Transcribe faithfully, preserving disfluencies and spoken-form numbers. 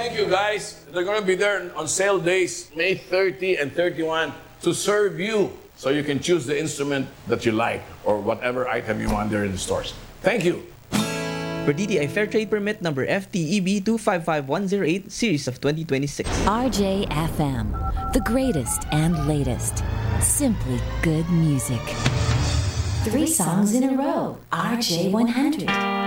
thank you, guys. They're going to be there on sale days, May thirtieth and thirty-first, to serve you so you can choose the instrument that you like or whatever item you want there in the stores. Thank you. Per D T I Fair Trade Permit number F T E B two five five one zero eight, series of twenty twenty-six. R J F M, the greatest and latest. Simply good music. Three songs in a row. R J one hundred.